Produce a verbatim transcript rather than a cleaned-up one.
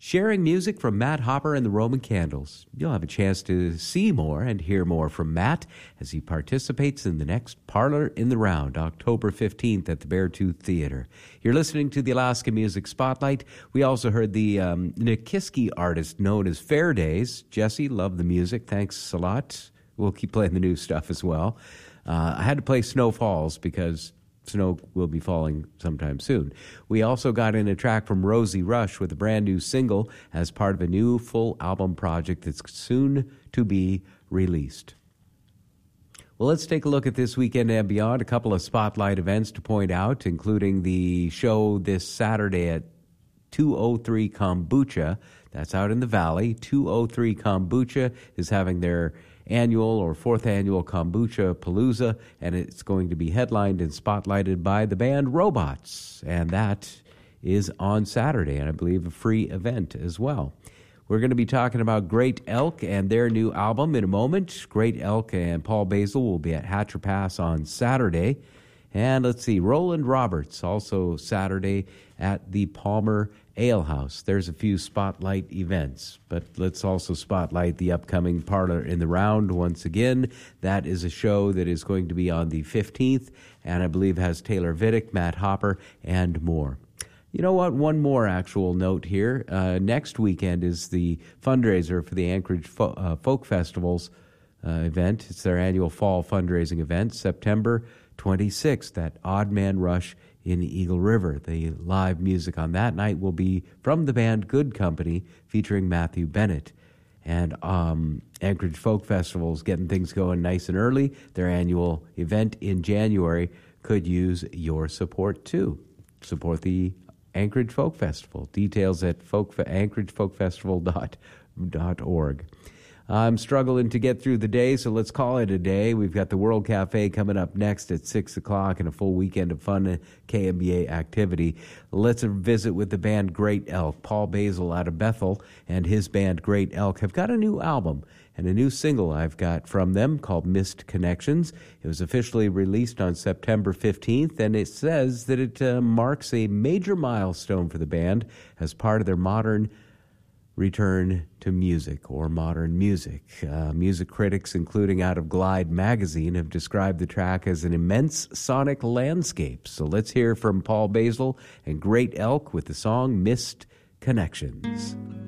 sharing music from Matt Hopper and the Roman Candles. You'll have a chance to see more and hear more from Matt as he participates in the next Parlor in the Round, October fifteenth at the Beartooth Theater. You're listening to the Alaska Music Spotlight. We also heard the um, Nikiski artist known as Fairdays. Jesse, love the music. Thanks a lot. We'll keep playing the new stuff as well. Uh, I had to play Snow Falls because snow will be falling sometime soon. We also got in a track from Rosie Rush with a brand new single as part of a new full album project that's soon to be released. Well, let's take a look at this weekend and beyond. A couple of spotlight events to point out, including the show this Saturday at two oh three Kombucha. That's out in the valley. two oh three Kombucha is having their annual or fourth annual Kombucha Palooza, and it's going to be headlined and spotlighted by the band Robots, and that is on Saturday, and I believe a free event as well. We're going to be talking about Great Elk and their new album in a moment. Great Elk and Paul Basil will be at Hatcher Pass on Saturday, and let's see, Roland Roberts also Saturday at the Palmer Ale House. There's a few spotlight events, but let's also spotlight the upcoming Parlor in the Round once again. That is a show that is going to be on the fifteenth, and I believe has Taylor Vidic, Matt Hopper, and more. You know what? One more actual note here. Uh, next weekend is the fundraiser for the Anchorage Fo- uh, Folk Festivals uh, event. It's their annual fall fundraising event, September twenty-sixth at Odd Man Rush in Eagle River. The live music on that night will be from the band Good Company, featuring Matthew Bennett. And um, Anchorage Folk Festival is getting things going nice and early. Their annual event in January could use your support too. Support the Anchorage Folk Festival. Details at folk, anchorage folk festival dot org. I'm struggling to get through the day, so let's call it a day. We've got the World Cafe coming up next at six o'clock and a full weekend of fun K M B A activity. Let's visit with the band Great Elk. Paul Basil out of Bethel and his band Great Elk have got a new album and a new single I've got from them called Missed Connections. It was officially released on September fifteenth, and it says that it uh, marks a major milestone for the band as part of their modern return to music or modern music. Uh, music critics, including out of Glide magazine, have described the track as an immense sonic landscape. So let's hear from Paul Basil and Great Elk with the song Missed Connections.